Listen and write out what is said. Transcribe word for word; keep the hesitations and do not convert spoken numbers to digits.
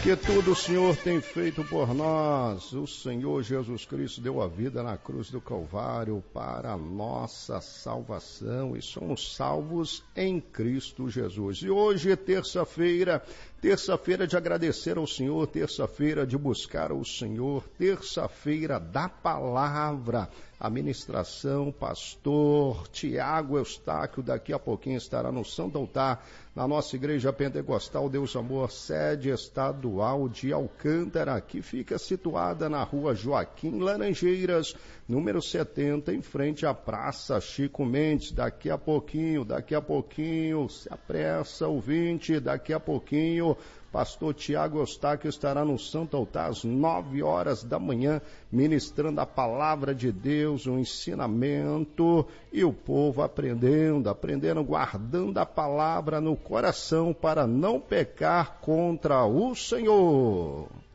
Que tudo o Senhor tem feito por nós. O Senhor Jesus Cristo deu a vida na cruz do Calvário para a nossa salvação e somos salvos em Cristo Jesus. E hoje é terça-feira, terça-feira de agradecer ao Senhor, terça-feira de buscar o Senhor, terça-feira da palavra. A ministração, pastor Tiago Eustáquio, daqui a pouquinho estará no Santo Altar, na nossa Igreja Pentecostal Deus Amor, sede estadual de Alcântara, que fica situada na rua Joaquim Laranjeiras, número setenta, em frente à Praça Chico Mendes. Daqui a pouquinho, daqui a pouquinho, se apressa, ouvinte, daqui a pouquinho, pastor Tiago Eustáquio estará no Santo Altar às nove horas da manhã, ministrando a palavra de Deus, o ensinamento, e o povo aprendendo, aprendendo, guardando a palavra no coração para não pecar contra o Senhor.